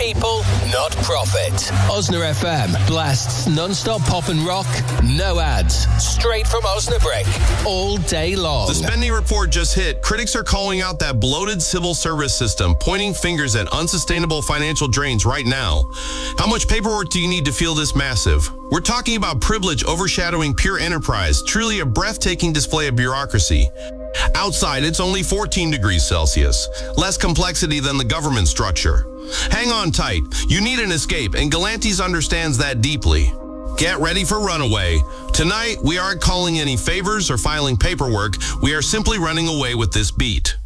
people, not profit. Osna FM blasts non-stop pop and rock, no ads, straight from Osnabrück, all day long. The spending report just hit. Critics are calling out that bloated civil service system, pointing fingers at unsustainable financial drains right now. How much paperwork do you need to feel this massive? We're talking about privilege overshadowing pure enterprise, truly a breathtaking display of bureaucracy. Outside, it's only 14 degrees Celsius, less complexity than the government structure. Hang on tight. You need an escape, and Galantis understands that deeply. Get ready for Runaway. Tonight, we aren't calling any favors or filing paperwork. We are simply running away with this beat.